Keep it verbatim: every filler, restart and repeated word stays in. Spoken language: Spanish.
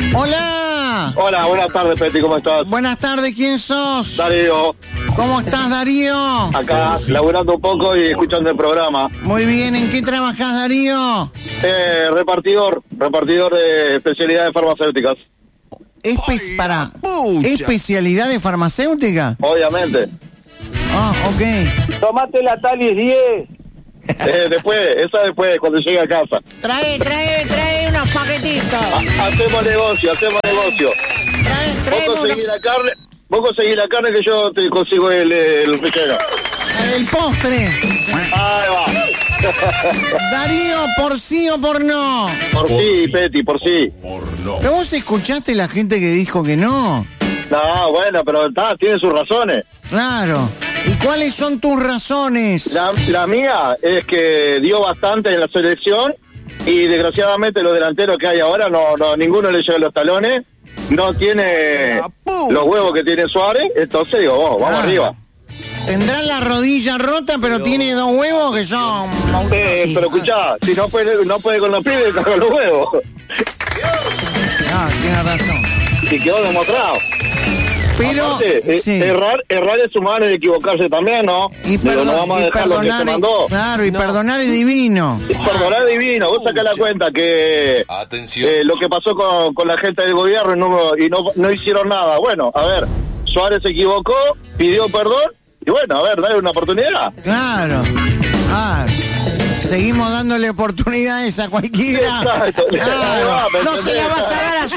Hola. Hola, buenas tardes, Peti, ¿cómo estás? Buenas tardes, ¿quién sos? Darío. ¿Cómo estás, Darío? Acá, laburando un poco y escuchando el programa. Muy bien, ¿en qué trabajás, Darío? Eh, repartidor, repartidor de especialidades farmacéuticas. Espe- para, ¿especialidad de farmacéutica? Obviamente. Ah, ok. Tomate la Talis diez. Eh, después, esa después, cuando llegue a casa. Trae, trae, trae unos paquetitos. Ha- hacemos negocio, hacemos negocio. Trae, Vos trae conseguís unos... la carne, vos conseguís la carne que yo te consigo el, el relleno. El postre. Ahí va. Darío, ¿por sí o por no? Por sí, Peti, por sí. ¿Pero vos escuchaste la gente que dijo que no? No, bueno, pero está, tiene sus razones. Claro. ¿Y cuáles son tus razones? La, la mía es que dio bastante en la selección y desgraciadamente los delanteros que hay ahora, no, no ninguno le llega los talones, no tiene los huevos que tiene Suárez, entonces digo, oh, vamos Ah. arriba. Tendrán la rodilla rota, pero tiene dos huevos que son... Eh, pero escuchá, si no puede, no puede con los pibes, con los huevos. Ah, tienes razón. Y quedó demostrado. Pero... Aparte, eh, sí. errar, errar es humano y equivocarse también, ¿no? Y, Pero perdon- no vamos a y dejar lo que se perdonar, mandó. claro, y perdonar es divino. Y perdonar es divino, vos sacás la cuenta que Atención. eh, lo que pasó con, con la gente del gobierno y, no, y no, no hicieron nada. Bueno, a ver, Suárez se equivocó, pidió perdón y bueno, a ver, dale una oportunidad. Claro. Ah, seguimos dándole oportunidades a cualquiera. Exacto. Ahí Claro. va, ¿me No se entendés? la vas a dar a